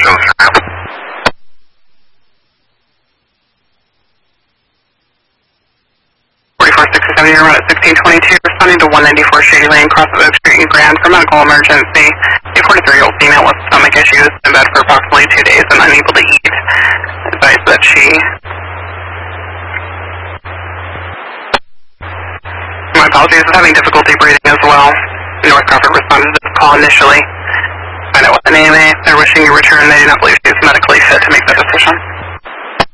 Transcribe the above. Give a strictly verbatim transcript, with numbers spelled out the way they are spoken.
forty-four sixty-seven, you're around at sixteen twenty-two, responding to one ninety-four Shady Lane, cross of Oak Street and Grand for medical emergency. A forty-three-year-old female with stomach issues in bed for approximately two days and unable to eat. Advised that she... My apologies, is having difficulty breathing as well. North Crawford responded to this call initially. Find out what the name is. They're wishing you return. They do not believe she is medically fit to make that decision.